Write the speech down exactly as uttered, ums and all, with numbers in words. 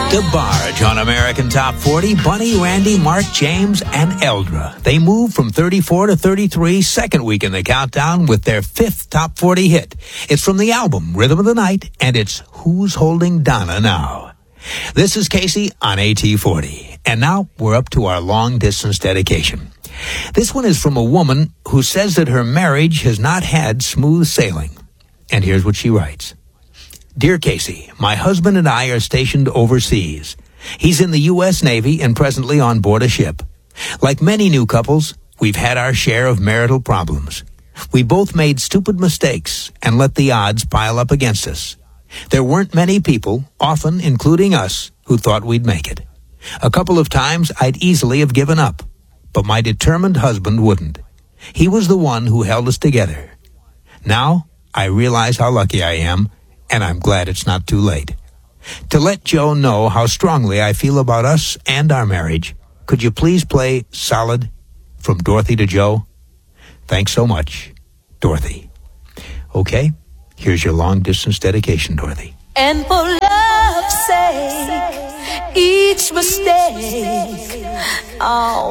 DeBarge on American Top forty, Bunny, Randy, Mark, James, and Eldra. They moved from thirty-four to thirty-three, second week in the countdown with their fifth Top forty hit. It's from the album Rhythm of the Night, and it's Who's Holding Donna Now? This is Casey on A T forty, and now we're up to our long-distance dedication. This one is from a woman who says that her marriage has not had smooth sailing. And here's what she writes. Dear Casey, my husband and I are stationed overseas. He's in the U S Navy and presently on board a ship. Like many new couples, we've had our share of marital problems. We both made stupid mistakes and let the odds pile up against us. There weren't many people, often including us, who thought we'd make it. A couple of times I'd easily have given up, but my determined husband wouldn't. He was the one who held us together. Now I realize how lucky I am, and I'm glad it's not too late. To let Joe know how strongly I feel about us and our marriage, could you please play Solid from Dorothy to Joe? Thanks so much, Dorothy. Okay, here's your long-distance dedication, Dorothy. And for love's sake, each mistake, oh.